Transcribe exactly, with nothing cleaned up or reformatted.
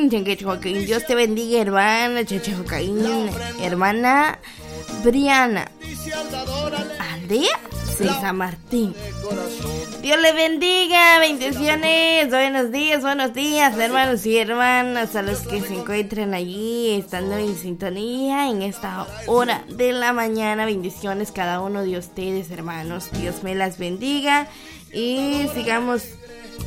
Joaquín, Cheche Joaquín, Dios te bendiga, hermana, Cheche Joaquín, hermana Briana, Aldea, San Martín. Dios le bendiga, bendiciones, buenos días, buenos días, hermanos y hermanas, a los que se encuentran allí, estando en sintonía en esta hora de la mañana. Bendiciones cada uno de ustedes, hermanos. Dios me las bendiga y sigamos